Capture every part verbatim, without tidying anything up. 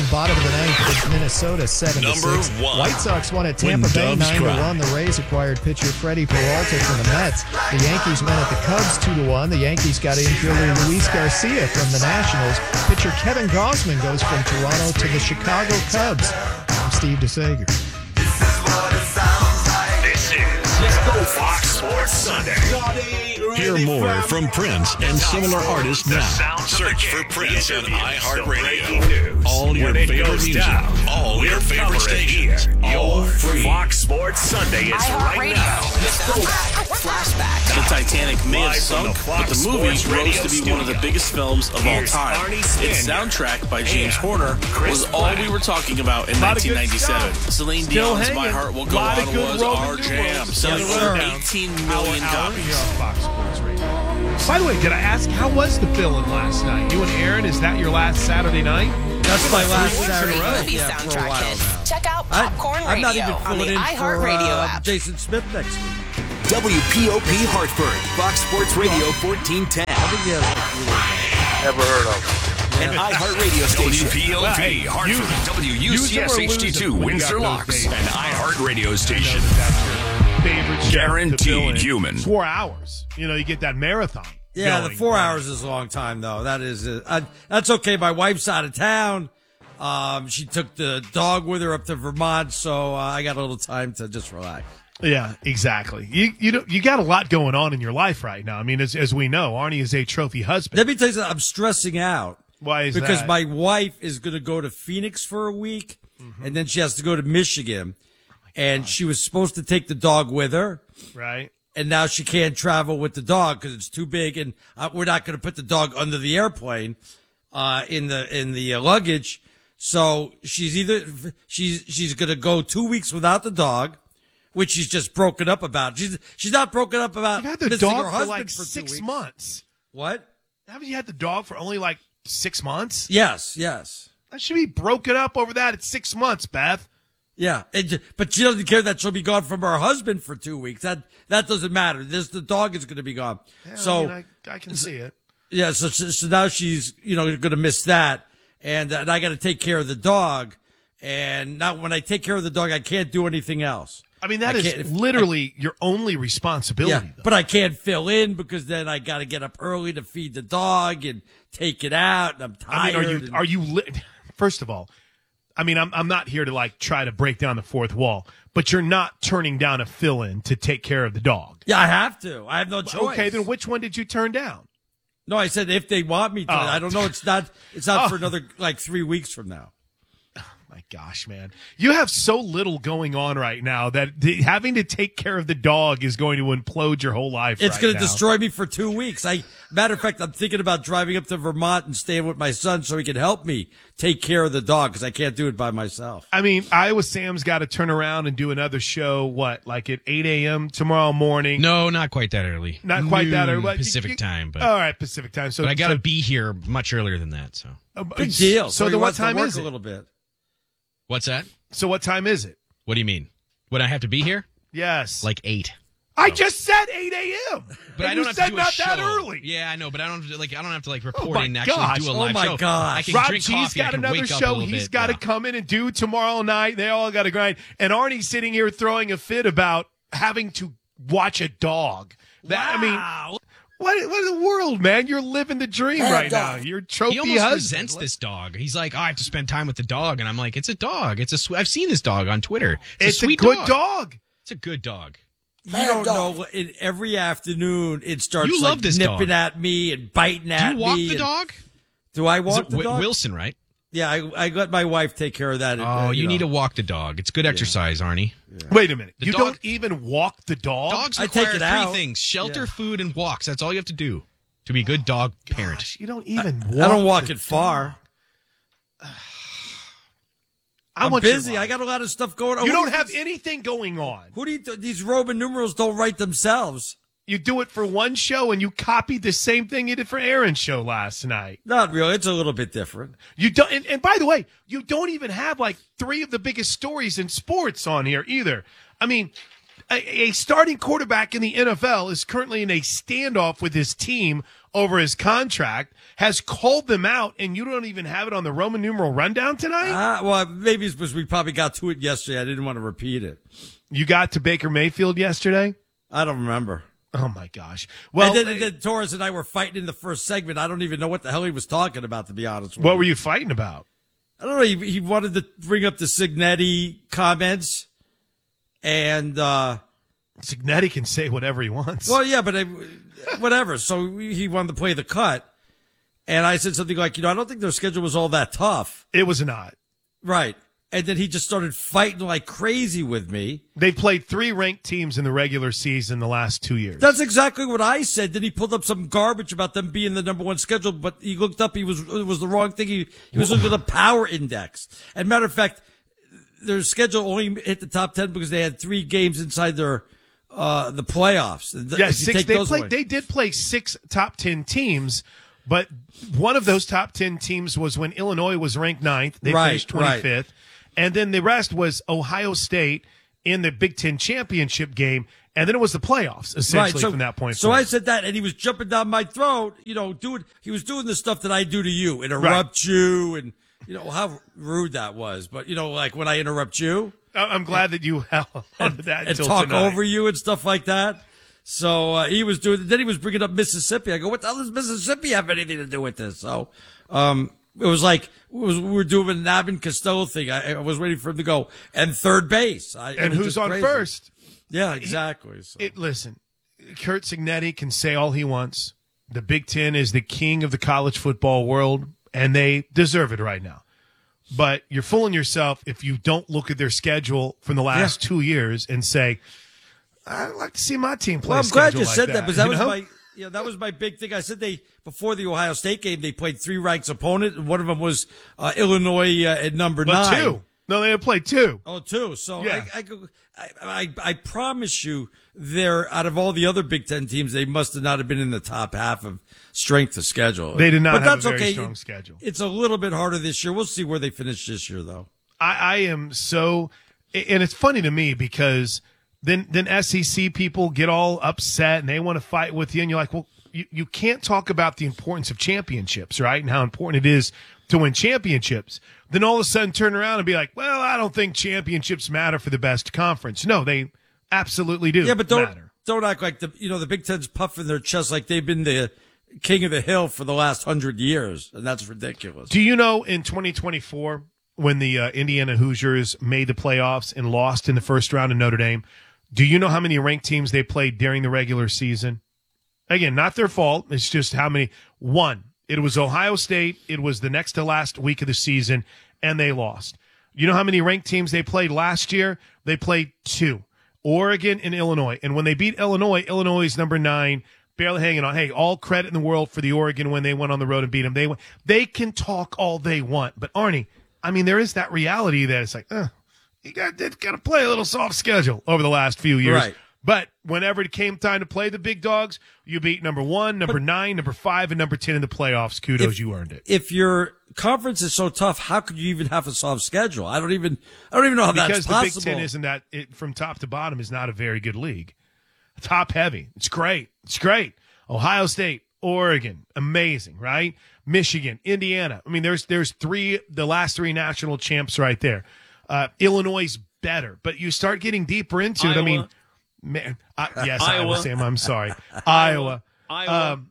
bottom of the ninth with Minnesota seven to six. White Sox won at Tampa Bay nine to one. The Rays acquired pitcher Freddie Peralta from the Mets. The Yankees went at the Cubs two to one. The Yankees got infielder Luis Garcia from the Nationals. Pitcher Kevin Gausman goes from Toronto to the Chicago Cubs. I'm Steve DeSager. This is Let's Go Fox Sports Sunday. Hear more from Prince and similar artists now. Search for Prince on iHeartRadio. All your favorite music, all your favorite stations, all free. Fox Sports Sunday is right now. Let's go. Flashback. The Titanic may have sunk, but the movie rose to be one of the biggest films of all time. Its soundtrack by James Horner was all we were talking about in nineteen ninety-seven. Celine Dion's My Heart Will Go On was our jam, selling over eighteen million copies. By the way, did I ask, how was the fill-in last night? You and Aaron, is that your last Saturday night? That's my last Saturday night. Movie yeah, soundtrack hits. Check out Popcorn I, I'm Radio not even on the in iHeartRadio for, uh, app. Jason Smith next week. W P O P Hartford, Fox Sports Radio fourteen ten. I think he has like Never heard of An iHeartRadio station. W P O P Hartford, W U C S H D two Windsor Locks, an iHeartRadio station. Favorite Guaranteed human. Four hours. You know, you get that marathon. Yeah, going. the four hours is a long time, though. That is, uh, I, that's okay. My wife's out of town. Um, she took the dog with her up to Vermont, so uh, I got a little time to just relax. Yeah, exactly. You you don't, you got a lot going on in your life right now. I mean, as as we know, Arnie is a trophy husband. Let me tell you something. I'm stressing out. Why is because that? my wife is going to go to Phoenix for a week, mm-hmm. and then she has to go to Michigan, oh and she was supposed to take the dog with her. Right. And now she can't travel with the dog because it's too big, and uh, we're not going to put the dog under the airplane, uh, in the in the uh, luggage. So she's either she's she's going to go two weeks without the dog, which she's just broken up about. She's she's not broken up about. You've had the missing dog her for husband like for six two weeks. months. What? Haven't you had the dog for only like six months? Yes, yes. That should be broken up over that. It's six months, Beth. Yeah, it, but she doesn't care that she'll be gone from her husband for two weeks. That that doesn't matter. This the dog is going to be gone. Yeah, so I, mean, I, I can see it. Yeah, so so now she's you know going to miss that, and, uh, and I got to take care of the dog. And now when I take care of the dog, I can't do anything else. I mean, that I is literally I, your only responsibility. Yeah, but I can't fill in because then I got to get up early to feed the dog and take it out, and I'm tired. I mean, are you and, are you li- first of all? I mean, I'm I'm not here to like try to break down the fourth wall, but you're not turning down a fill-in to take care of the dog. Yeah, I have to. I have no choice. Okay, then which one did you turn down? No, I said if they want me to. Oh. I don't know. It's not. It's not Oh. for another like three weeks from now. My gosh, man. You have so little going on right now that the, having to take care of the dog is going to implode your whole life. It's right going to now. destroy me for two weeks. I, matter of fact, I'm thinking about driving up to Vermont and staying with my son so he can help me take care of the dog because I can't do it by myself. I mean, Iowa Sam's got to turn around and do another show, what, like at eight a.m. tomorrow morning? No, not quite that early. Not quite that Noon early. Pacific You- time. But, all right, Pacific time. So but I got to so, be here much earlier than that. So uh, Big deal. So, he then what wants to time work is a it? little bit. What's that? So what time is it? What do you mean? Would I have to be here? Yes. Like eight. I just said eight a.m. But and I don't you have said to do a not show. that early. Yeah, I know, but I don't have to, like I don't have to like report Oh my and actually gosh. do a Oh live my show. gosh. I can Rob drink G's coffee. I got can another wake up a show little he's bit. got to Yeah. come in and do tomorrow night. They all got to grind. And Arnie's sitting here throwing a fit about having to watch a dog. That, I mean, Wow. what, what in the world, man? You're living the dream right now. You're a trophy He almost husband. resents this dog. He's like, oh, I have to spend time with the dog, and I'm like, it's a dog. It's a. Sw- I've seen this dog on Twitter. It's, It's a sweet a good dog. dog. It's a good dog. You don't know. In every afternoon, it starts You like love this nipping dog. at me and biting Do at you walk me. the and- dog? Do I Is walk it the Wi- dog? Wilson, right? Yeah, I, I let my wife take care of that. Oh, uh, you, know. need to walk the dog. It's good exercise, Arnie. Wait a minute. The you dog- don't even walk the dog? Dogs I require take it three out. things: shelter, Yeah. food, and walks. That's all you have to do to be a good dog parent. Gosh, you don't even walk I don't walk the it far. I I'm want busy. your I got a lot of stuff going on. You Who don't do you have think- anything going on. Who do you th- these Roman numerals don't write themselves? You do it for one show, and you copied the same thing you did for Aaron's show last night. Not really. It's a little bit different. You don't, and, and by the way, you don't even have like three of the biggest stories in sports on here either. I mean, A, a starting quarterback in the N F L is currently in a standoff with his team over his contract, has called them out, and you don't even have it on the Roman numeral rundown tonight? Uh, well, maybe it's because we probably got to it yesterday. I didn't want to repeat it. You got to Baker Mayfield yesterday? I don't remember. Oh, my gosh. Well, and then, and then Torres and I were fighting in the first segment. I don't even know what the hell he was talking about, to be honest with what you. were you fighting about? I don't know. He, he wanted to bring up the Cignetti comments. And, uh, Cignetti can say whatever he wants. Well, yeah, but I, whatever. So he wanted to play the cut. And I said something like, you know, I don't think their schedule was all that tough. It was not. Right. And then he just started fighting like crazy with me. They've played three ranked teams in the regular season the last two years. That's exactly what I said. Then he pulled up some garbage about them being the number one schedule, but he looked up, he was, it was the wrong thing. He, he was looking at the power index. And matter of fact, their schedule only hit the top ten because they had three games inside their, uh, the playoffs. Yeah, six, they played, they did play six top ten teams. But one of those top ten teams was when Illinois was ranked ninth. They right, finished twenty-fifth. Right. And then the rest was Ohio State in the Big Ten championship game. And then it was the playoffs, essentially, right, so, from that point So forward. I said that, and he was jumping down my throat, you know, doing, he was doing the stuff that I do to you, interrupt right. you, and, you know, how rude that was. But, you know, like when I interrupt you. I'm glad that you held on to that and until talk tonight. over you and stuff like that. So uh, he was doing. Then he was bringing up Mississippi. I go, what the hell does Mississippi have anything to do with this? So um, it was like it was, we were doing an Abbott Costello thing. I, I was waiting for him to go and third base. I, and who's on crazy. first? Yeah, exactly. So. It, listen, Curt Cignetti can say all he wants. The Big Ten is the king of the college football world, and they deserve it right now. But you're fooling yourself if you don't look at their schedule from the last yeah. two years and say, I'd like to see my team play. Well, I'm glad you like said that, that because that you was know? my, yeah, that was my big thing. I said they before the Ohio State game they played three ranked opponent, and one of them was uh, Illinois uh, at number well, nine. Two. No, they had played two. Oh, two. So yeah. I, I, I, I promise you, they're out of all the other Big Ten teams, they must have not have been in the top half of strength of schedule. They did not but have that's a very okay. strong schedule. It's a little bit harder this year. We'll see where they finish this year, though. I, I am so, and it's funny to me because. Then, then S E C people get all upset and they want to fight with you. And you're like, well, you, you can't talk about the importance of championships, right? And how important it is to win championships. Then all of a sudden turn around and be like, well, I don't think championships matter for the best conference. No, they absolutely do. Yeah, but don't, matter. don't act like the, you know, the Big Ten's puffing their chest like they've been the king of the hill for the last hundred years. And that's ridiculous. Do you know in twenty twenty-four, when the uh, Indiana Hoosiers made the playoffs and lost in the first round in Notre Dame, do you know how many ranked teams they played during the regular season? Again, not their fault. It's just how many. One, it was Ohio State. It was the next to last week of the season, and they lost. You know how many ranked teams they played last year? They played two, Oregon and Illinois. And when they beat Illinois, Illinois is number nine, barely hanging on. Hey, all credit in the world for the Oregon when they went on the road and beat them. They, they can talk all they want. But, Arnie, I mean, there is that reality that it's like, uh, You got, got to play a little soft schedule over the last few years. Right. But whenever it came time to play the big dogs, you beat number one, number but, nine, number five, and number ten in the playoffs. Kudos, if, you earned it. If your conference is so tough, how could you even have a soft schedule? I don't even I don't even know how because that's possible. Because the Big Ten isn't that, it, from top to bottom, is not a very good league. Top heavy. It's great. It's great. Ohio State, Oregon, amazing, right? Michigan, Indiana. I mean, there's there's three, the last three national champs right there. Uh, Illinois better, but you start getting deeper into Iowa. it. I mean, man, uh, yes, Iowa. Iowa, Sam, I'm sorry, Iowa, Iowa. Um,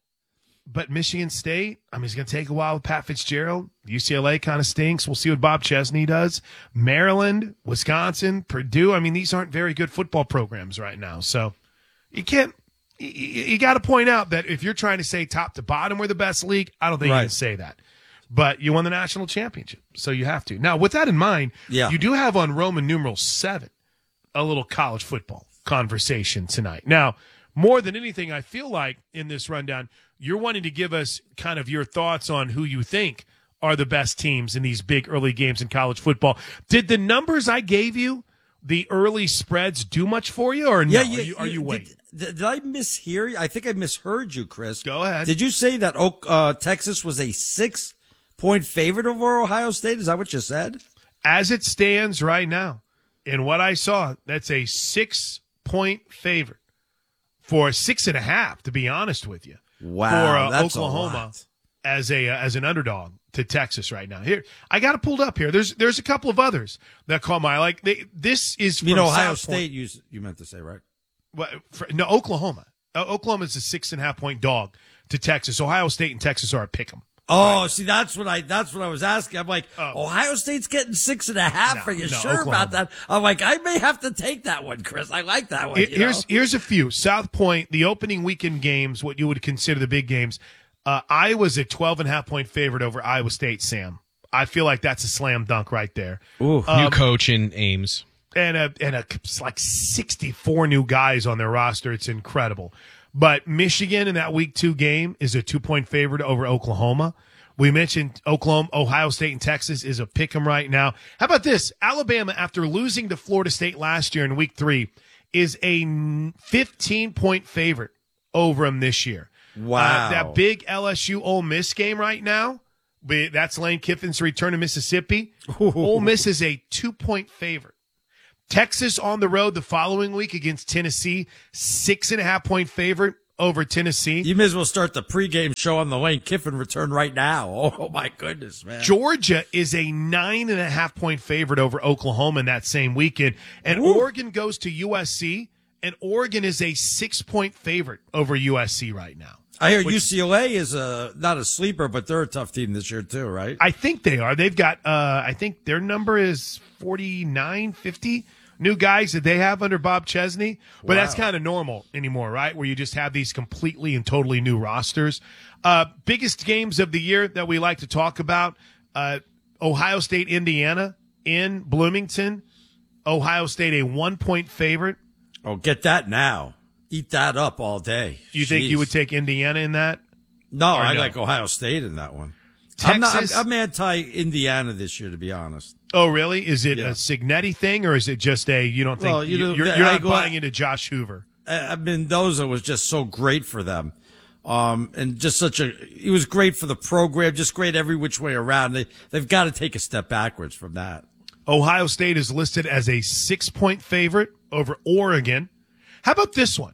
but Michigan State, I mean, it's going to take a while with Pat Fitzgerald. U C L A kind of stinks. We'll see what Bob Chesney does. Maryland, Wisconsin, Purdue. I mean, these aren't very good football programs right now. So you can't. You, you got to point out that if you're trying to say top to bottom we're the best league, I don't think right. you can say that. But you won the national championship, so you have to. Now, with that in mind, yeah. you do have on Roman numeral seven a little college football conversation tonight. Now, more than anything, I feel like in this rundown, you're wanting to give us kind of your thoughts on who you think are the best teams in these big early games in college football. Did the numbers I gave you, the early spreads, do much for you, or no? Yeah, yeah, are you, are you waiting? Did, did I mishear you? I think I misheard you, Chris. Go ahead. Did you say that Oak, uh, Texas was a six point favorite over Ohio State? Is that what you said? As it stands right now, in what I saw, that's a six-point favorite for six and a half, to be honest with you. Wow, for uh, that's Oklahoma a lot. as a uh, as an underdog to Texas right now. Here, I got it pulled up here. There's there's a couple of others that caught my like. They, this is from you know Ohio South Point. State. You you meant to say right? Well, for, no, Oklahoma. Uh, Oklahoma is a six and a half point dog to Texas. Ohio State and Texas are a pick 'em. Oh, right. see, that's what I that's what I was asking. I'm like, oh. Ohio State's getting six and a half. No, Are you no, sure Oklahoma. about that? I'm like, I may have to take that one, Chris. I like that one. It, you here's know? here's a few. South Point, the opening weekend games, what you would consider the big games. Uh, Iowa's a twelve and a half point favorite over Iowa State, Sam. I feel like that's a slam dunk right there. Ooh. Um, New coach in Ames. and a and a it's like sixty-four new guys on their roster. It's incredible. But Michigan in that week two game is a two point favorite over Oklahoma. We mentioned Oklahoma, Ohio State, and Texas is a pick 'em right now. How about this? Alabama, after losing to Florida State last year in week three, is a fifteen point favorite over them this year. Wow. Uh, that big L S U Ole Miss game right now, that's Lane Kiffin's return to Mississippi. Ooh. Ole Miss is a two point favorite. Texas on the road the following week against Tennessee, six and a half point favorite over Tennessee. You may as well start the pregame show on the Lane Kiffin return right now. Oh, my goodness, man. Georgia is a nine and a half point favorite over Oklahoma in that same weekend. And Ooh. Oregon goes to U S C, and Oregon is a six point favorite over U S C right now. I hear Which, U C L A is a not a sleeper, but they're a tough team this year too, right? I think they are. They've got, uh, I think their number is forty-nine, fifty new guys that they have under Bob Chesney. But Wow. that's kind of normal anymore, right? Where you just have these completely and totally new rosters. Uh, biggest games of the year that we like to talk about, uh, Ohio State, Indiana in Bloomington. Ohio State a one-point favorite. Oh, get that now. Eat that up all day. You think Jeez. you would take Indiana in that? No, Or I no? like Ohio State in that one. Texas? I'm, not, I'm, I'm anti-Indiana this year, to be honest. Oh, really? Is it Yeah. a Signetti thing, or is it just a you don't think Well, you you know, you're, the- you're I not go- buying into Josh Hoover? I, Mendoza was just so great for them. Um, and just such a, he was great for the program, just great every which way around. They, they've got to take a step backwards from that. Ohio State is listed as a six-point favorite over Oregon. How about this one?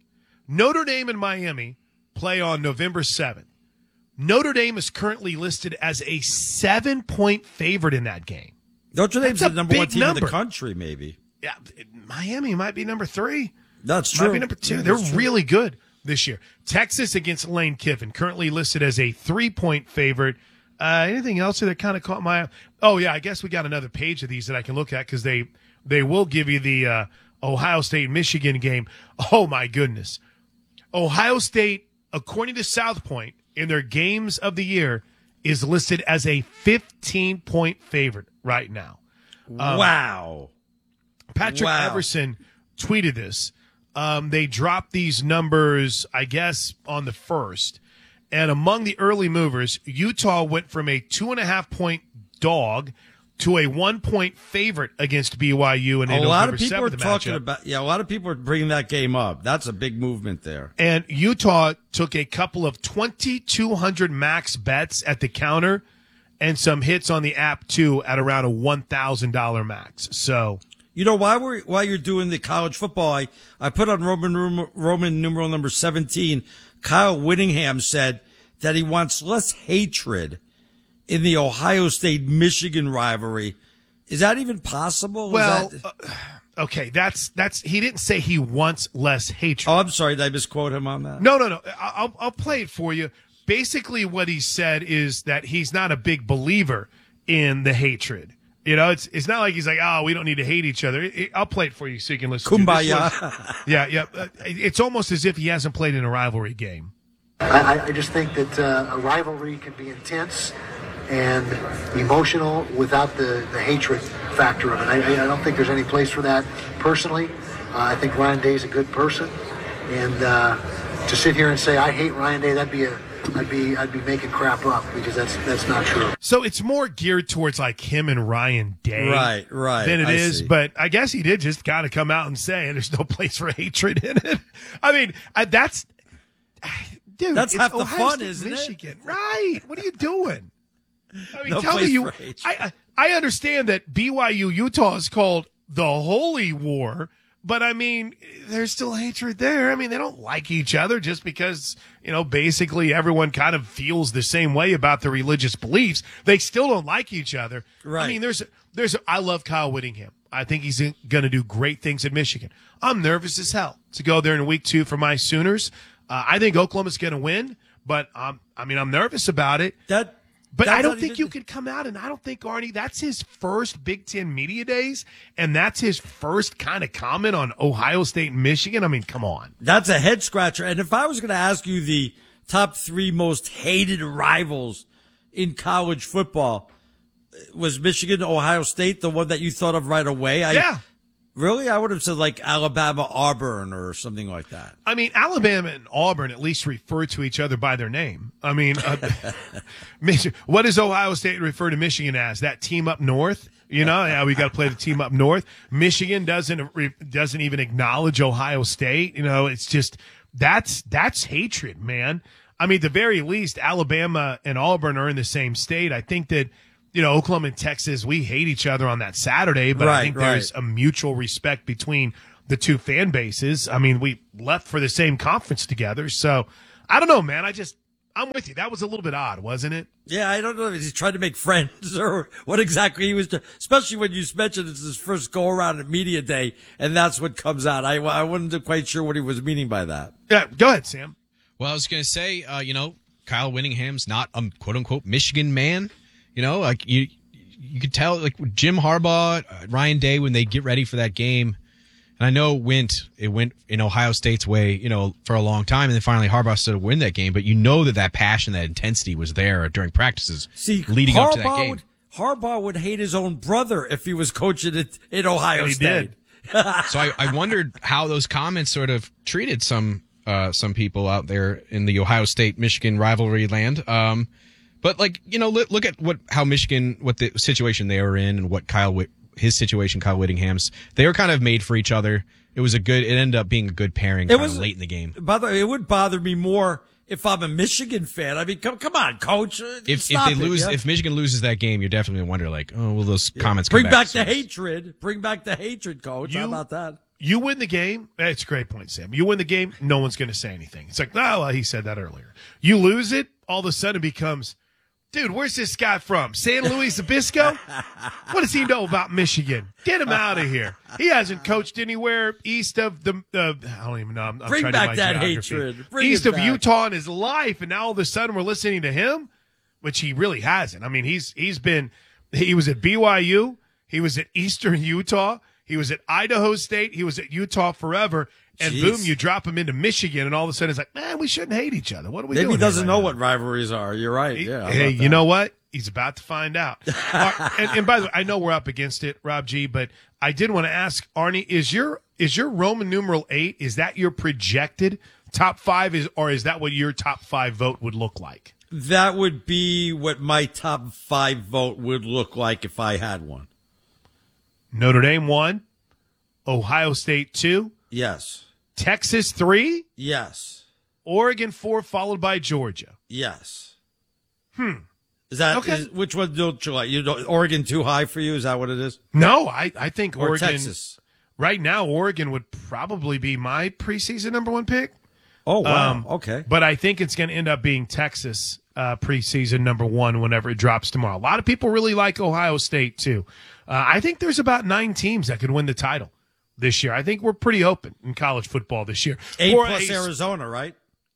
Notre Dame and Miami play on November seventh. Notre Dame is currently listed as a seven-point favorite in that game. Notre Dame's That's the a number one big team in number. the country, maybe. Yeah, Miami might be number three. That's true. Might be number two. Yeah, They're that's true. really good this year. Texas against Lane Kiffin, currently listed as a three-point favorite. Uh, anything else that kind of caught my eye? Oh, yeah, I guess we got another page of these that I can look at because they, they will give you the uh, Ohio State-Michigan game. Oh, my goodness. Ohio State, according to South Point, in their games of the year, is listed as a fifteen-point favorite right now. Um, Wow. Patrick Wow. Everson tweeted this. Um, they dropped these numbers, I guess, on the first. And among the early movers, Utah went from a two and a half point dog to a one point favorite against B Y U in a, A lot November of people are seventh talking matchup. about, yeah, a lot of people are bringing that game up. That's a big movement there. And Utah took a couple of twenty-two hundred max bets at the counter and some hits on the app, too, at around a one thousand dollars max. So, You know, while we're while you're doing the college football, I, I put on Roman numer- Roman numeral number seventeen. Kyle Whittingham said that he wants less hatred in the Ohio State-Michigan rivalry. Is that even possible? Is well, that- uh, okay, that's that's. He didn't say he wants less hatred. oh, I'm sorry. Did I misquote him on that? No, no, no. I- I'll I'll play it for you. Basically, what he said is that he's not a big believer in the hatred. You know, it's it's not like he's like, oh, we don't need to hate each other. It- it- I'll play it for you so you can listen. to it. This Kumbaya. was- yeah, yeah. Uh, It's almost as if he hasn't played in a rivalry game. I, I just think that uh, a rivalry can be intense and emotional without the, the hatred factor of it. I, I don't think there's any place for that personally. Uh, I think Ryan Day's a good person, and uh, to sit here and say I hate Ryan Day, that'd be a I'd be I'd be making crap up because that's that's not true. So it's more geared towards like him and Ryan Day, Right, right. than it I is. see. But I guess he did just kind of come out and say there's no place for hatred in it. I mean, I, that's dude. That's it's half the Ohio fun, State, isn't it? Michigan, right? What are you doing? I mean, No tell me place you. for hatred. I I I understand that B Y U Utah is called the holy war. But, I mean, there's still hatred there. I mean, they don't like each other just because, you know, basically everyone kind of feels the same way about their religious beliefs. They still don't like each other. Right. I mean, there's, there's, I love Kyle Whittingham. I think he's going to do great things at Michigan. I'm nervous as hell to go there in week two for my Sooners. Uh, I think Oklahoma's going to win, but, um, I mean, I'm nervous about it. That, But That's I don't think even, you could come out, and I don't think, Arnie, that's his first Big Ten Media Days, and that's his first kind of comment on Ohio State and Michigan. I mean, come on. That's a head scratcher. And if I was going to ask you the top three most hated rivals in college football, was Michigan, Ohio State the one that you thought of right away? I, yeah. Really? I would have said like Alabama, Auburn or something like that. I mean, Alabama and Auburn at least refer to each other by their name. I mean, uh, what does Ohio State refer to Michigan as? That team up north? You know, yeah, we got to play the team up north. Michigan doesn't doesn't even acknowledge Ohio State. You know, it's just that's that's hatred, man. I mean, at the very least, Alabama and Auburn are in the same state. I think that, you know, Oklahoma and Texas, we hate each other on that Saturday, but right, I think right. there's a mutual respect between the two fan bases. I mean, we left for the same conference together. So I don't know, man. I just, I'm with you. That was a little bit odd, wasn't it? Yeah, I don't know if he's trying to make friends or what exactly he was doing, especially when you mentioned it's his first go around at media day and that's what comes out. I, I wasn't quite sure what he was meaning by that. Yeah, go ahead, Sam. Well, I was going to say, uh, you know, Kyle Whittingham's not a quote unquote Michigan man. You know, like you, you could tell, like Jim Harbaugh, uh, Ryan Day, when they get ready for that game, and I know it went, it went in Ohio State's way, you know, for a long time, and then finally Harbaugh started to win that game. But you know that that passion, that intensity was there during practices, See, leading Harbaugh up to that game. Would, Harbaugh would hate his own brother if he was coaching it in Ohio And he State. did. So I, I wondered how those comments sort of treated some uh, some people out there in the Ohio State Michigan rivalry land. Um, But like, you know, look, look at what, how Michigan, what the situation they were in and what Kyle, his situation, Kyle Whittingham's, they were kind of made for each other. It was a good, it ended up being a good pairing It kind was of late in the game. By the way, it would bother me more if I'm a Michigan fan. I mean, come, come on, coach. If, if Stop they it, lose, yeah? if Michigan loses that game, you're definitely gonna wonder like, oh, will those Yeah. comments Bring come back, back the hatred. Bring back the hatred, coach. You- How about that? You win the game. That's a great point, Sam. You win the game, no one's going to say anything. It's like, no, well, he said that earlier. You lose it, all of a sudden it becomes, dude, where's this guy from? San Luis Obispo? What does he know about Michigan? Get him out of here. He hasn't coached anywhere east of the, uh, I don't even know. I'm, I'm Bring trying to back do my that geography. hatred. Bring East it of back. Utah in his life, and now all of a sudden we're listening to him, which he really hasn't. I mean, he's he's been, he was at B Y U. He was at Eastern Utah. He was at Idaho State. He was at Utah forever. And Jeez. boom, you drop him into Michigan, and all of a sudden it's like, man, we shouldn't hate each other. What are we Maybe doing? he doesn't here know right what now? rivalries are. You're right. He- Yeah. how hey, about you that? know what? He's about to find out. Ar- and, and by the way, I know we're up against it, Rob G, but I did want to ask Arnie: Is your is your Roman numeral eight? Is that your projected top five? Is or is that what your top five vote would look like? That would be what my top five vote would look like if I had one. Notre Dame one, Ohio State two, Yes. Texas three, Yes. Oregon four, followed by Georgia. Yes. Hmm. Is that Okay. is, which one don't you like? You don't, Oregon too high for you? Is that what it is? No, I, I think Or Oregon. Texas? Right now, Oregon would probably be my preseason number one pick. Oh wow. Um, okay. But I think it's going to end up being Texas uh, preseason number one whenever it drops tomorrow. A lot of people really like Ohio State, too. Uh, I think there's about nine teams that could win the title this year. I think we're pretty open in college football this year. Eight For plus a- Arizona, right?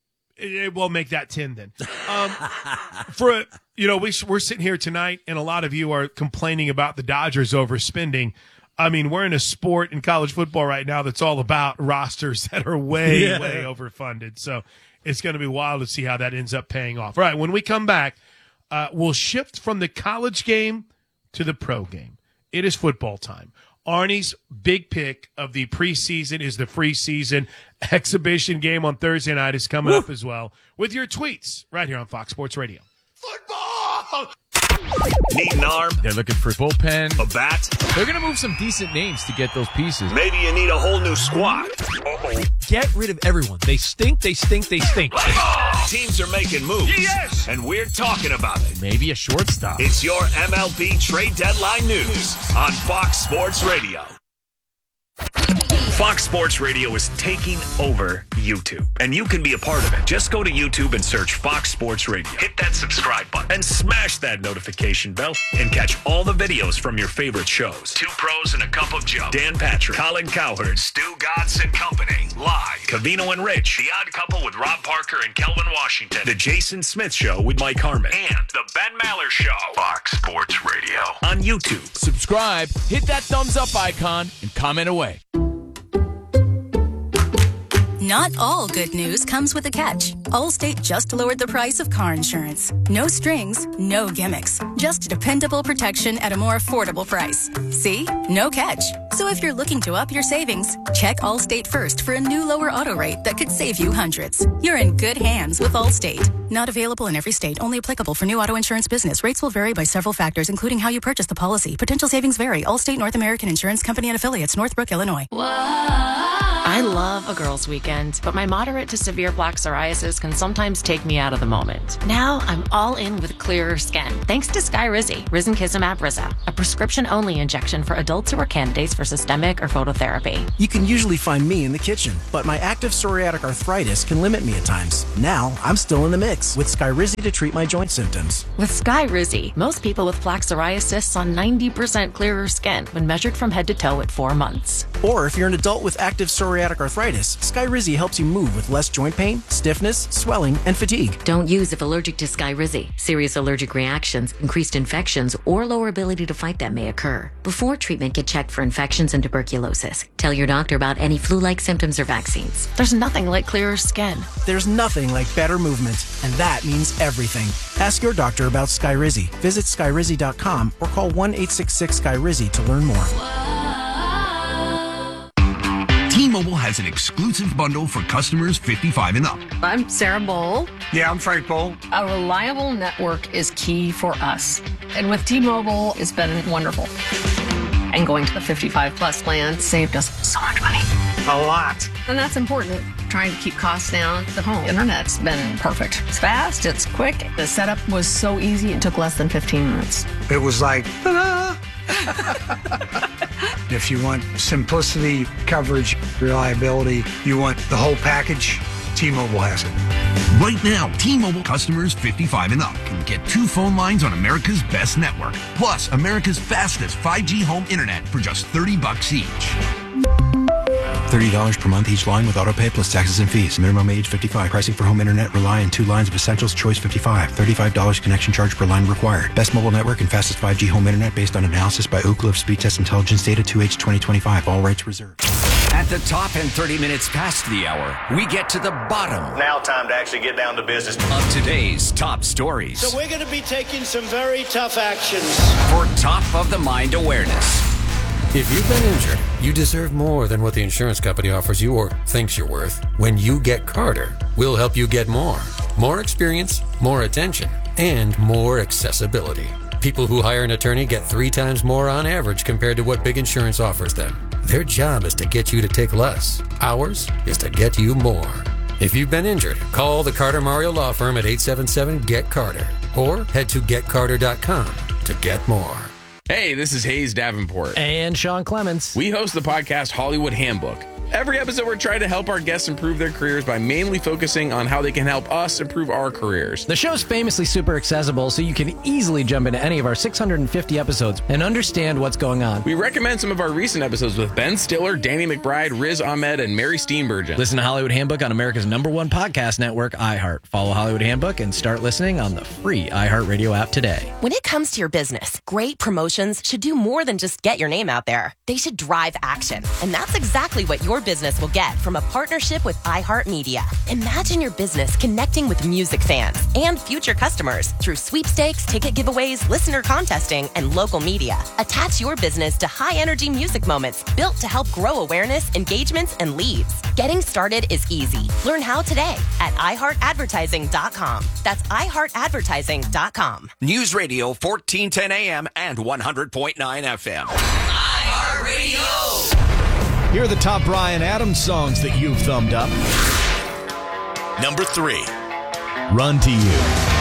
It will make that ten then. Um, for a, you know, we, we're sitting here tonight, and a lot of you are complaining about the Dodgers overspending. I mean, we're in a sport in college football right now that's all about rosters that are way, Yeah. way overfunded. So it's going to be wild to see how that ends up paying off. All right, when we come back, uh, we'll shift from the college game to the pro game. It is football time. Arnie's big pick of the preseason is the free season exhibition game on Thursday night is coming Woo. up as well with your tweets right here on Fox Sports Radio. Football! Need an arm? They're looking for bullpen. A bat? They're going to move some decent names to get those pieces. Maybe you need a whole new squad. Uh-oh. Get rid of everyone. They stink, they stink, they stink. Teams are making moves. Yes! And we're talking about it. Maybe a shortstop. It's your M L B trade deadline news on Fox Sports Radio. Fox Sports Radio is taking over YouTube, and you can be a part of it. Just go to YouTube and search Fox Sports Radio. Hit that subscribe button and smash that notification bell and catch all the videos from your favorite shows. Two Pros and a Cup of Joe. Dan Patrick, Colin Cowherd, Stu Godson Company, Live, Covino and Rich, The Odd Couple with Rob Parker and Kelvin Washington, The Jason Smith Show with Mike Harmon, and The Ben Maller Show. Fox Sports Radio on YouTube. Subscribe, hit that thumbs up icon, and comment away. Not all good news comes with a catch. Allstate just lowered the price of car insurance. No strings, no gimmicks. Just dependable protection at a more affordable price. See? No catch. So if you're looking to up your savings, check Allstate first for a new lower auto rate that could save you hundreds. You're in good hands with Allstate. Not available in every state. Only applicable for new auto insurance business. Rates will vary by several factors, including how you purchase the policy. Potential savings vary. Allstate North American Insurance Company and Affiliates, Northbrook, Illinois. I love a girls' weekend, but my moderate to severe plaque psoriasis can sometimes take me out of the moment. Now I'm all in with clearer skin, thanks to Skyrizi, Risankizumab Riza, a prescription-only injection for adults who are candidates for systemic or phototherapy. You can usually find me in the kitchen, but my active psoriatic arthritis can limit me at times. Now I'm still in the mix with Skyrizi to treat my joint symptoms. With Skyrizi, most people with plaque psoriasis saw ninety percent clearer skin when measured from head to toe at four months. Or if you're an adult with active psoriatic arthritis, Skyrizi helps you move with less joint pain, stiffness, swelling, and fatigue. Don't use if allergic to Skyrizi. Serious allergic reactions, increased infections, or lower ability to fight them may occur. Before treatment, get checked for infections and tuberculosis. Tell your doctor about any flu-like symptoms or vaccines. There's nothing like clearer skin. There's nothing like better movement, and that means everything. Ask your doctor about Skyrizi. Visit Skyrizi dot com or call one eight six six Skyrizi to learn more. T-Mobile has an exclusive bundle for customers fifty-five and up. I'm Sarah Bowl. Yeah, I'm Frank Bowl. A reliable network is key for us. And with T-Mobile, it's been wonderful. And going to the fifty-five plus plan saved us so much money. A lot. And that's important. Trying to keep costs down. The home internet's been perfect. It's fast, it's quick. The setup was so easy, it took less than fifteen minutes. It was like, ta-da! If you want simplicity, coverage, reliability, you want the whole package, T-Mobile has it. Right now, T-Mobile customers fifty-five and up can get two phone lines on America's best network, plus America's fastest five G home internet for just thirty bucks each. thirty dollars per month each line with autopay plus taxes and fees. Minimum age fifty-five. Pricing for home internet rely on two lines of Essentials Choice fifty-five. thirty-five dollars connection charge per line required. Best mobile network and fastest five G home internet based on analysis by Ookla of Speed Test Intelligence data two H twenty twenty-five. All rights reserved. At the top and thirty minutes past the hour, we get to the bottom. Now time to actually get down to business. Of today's top stories. So we're going to be taking some very tough actions. For top of the mind awareness. If you've been injured, you deserve more than what the insurance company offers you or thinks you're worth. When you get Carter, we'll help you get more. More experience, more attention, and more accessibility. People who hire an attorney get three times more on average compared to what big insurance offers them. Their job is to get you to take less. Ours is to get you more. If you've been injured, call the Carter Mario Law Firm at eight seven seven, G E T Carter or head to get carter dot com to get more. Hey, this is Hayes Davenport. And Sean Clements. We host the podcast Hollywood Handbook. Every episode, we're trying to help our guests improve their careers by mainly focusing on how they can help us improve our careers. The show's famously super accessible, so you can easily jump into any of our six hundred fifty episodes and understand what's going on. We recommend some of our recent episodes with Ben Stiller, Danny McBride, Riz Ahmed, and Mary Steenburgen. Listen to Hollywood Handbook on America's number one podcast network, iHeart. Follow Hollywood Handbook and start listening on the free iHeartRadio app today. When it comes to your business, great promotions should do more than just get your name out there. They should drive action. And that's exactly what your business will get from a partnership with iHeartMedia. Imagine your business connecting with music fans and future customers through sweepstakes, ticket giveaways, listener contesting, and local media. Attach your business to high-energy music moments built to help grow awareness, engagements, and leads. Getting started is easy. Learn how today at i heart advertising dot com. That's i heart advertising dot com. News Radio fourteen ten A M and one hundred point nine F M. iHeartRadio. Here are the top Bryan Adams songs that you've thumbed up. Number three. Run to You.